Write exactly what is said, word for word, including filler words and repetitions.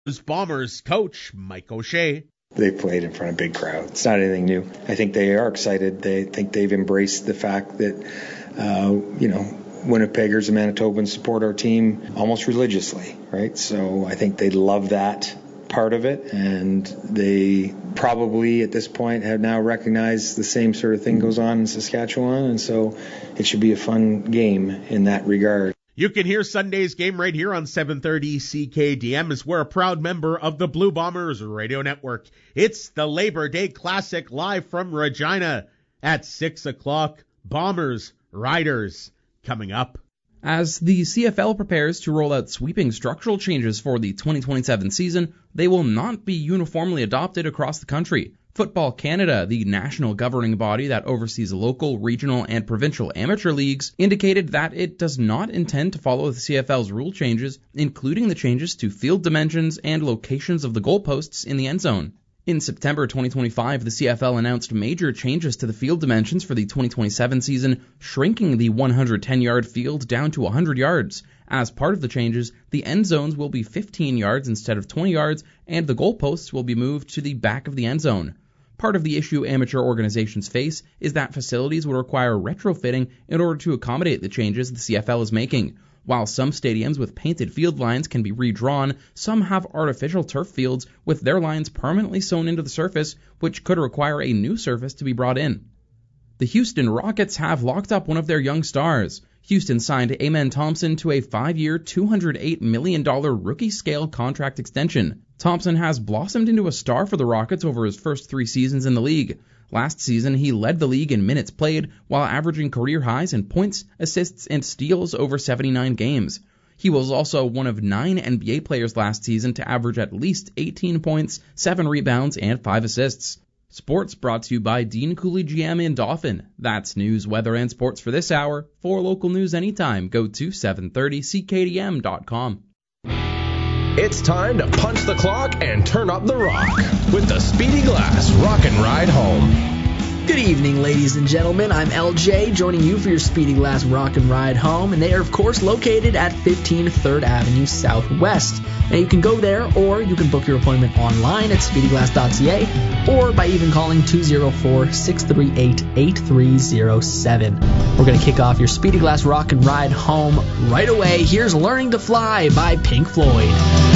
Bombers coach Mike O'Shea. They played in front of a big crowd. It's not anything new. I think they are excited. They think they've embraced the fact that, uh, you know, Winnipeggers and Manitobans support our team almost religiously, right? So I think they love that part of it, and they probably at this point have now recognized the same sort of thing goes on in Saskatchewan, and so it should be a fun game in that regard. You can hear Sunday's game right here on seven thirty C K D M as we're a proud member of the Blue Bombers Radio Network. It's the Labor Day Classic live from Regina at six o'clock. Bombers, Riders coming up. As the C F L prepares to roll out sweeping structural changes for the twenty twenty-seven season, they will not be uniformly adopted across the country. Football Canada, the national governing body that oversees local, regional, and provincial amateur leagues, indicated that it does not intend to follow the C F L's rule changes, including the changes to field dimensions and locations of the goalposts in the end zone. In September twenty twenty-five, the C F L announced major changes to the field dimensions for the twenty twenty-seven season, shrinking the one hundred ten yard field down to one hundred yards. As part of the changes, the end zones will be fifteen yards instead of twenty yards, and the goalposts will be moved to the back of the end zone. Part of the issue amateur organizations face is that facilities would require retrofitting in order to accommodate the changes the C F L is making. While some stadiums with painted field lines can be redrawn, some have artificial turf fields with their lines permanently sewn into the surface, which could require a new surface to be brought in. The Houston Rockets have locked up one of their young stars. Houston signed Amen Thompson to a five-year, two hundred eight million dollars rookie-scale contract extension. Thompson has blossomed into a star for the Rockets over his first three seasons in the league. Last season, he led the league in minutes played while averaging career highs in points, assists, and steals over seventy-nine games. He was also one of nine N B A players last season to average at least eighteen points, seven rebounds, and five assists. Sports brought to you by Dean Cooley G M in Dauphin. That's news, weather, and sports for this hour. For local news anytime, go to seven thirty C K D M dot com. It's time to punch the clock and turn up the rock with the Speedy Glass Rock and Ride Home. Good evening, ladies and gentlemen. I'm L J, joining you for your Speedy Glass Rock and Ride Home, and they are, of course, located at fifteen third Avenue Southwest. Now, you can go there, or you can book your appointment online at speedy glass dot c a, or by even calling two oh four, six three eight, eight three oh seven. We're going to kick off your Speedy Glass Rock and Ride Home right away. Here's Learning to Fly by Pink Floyd.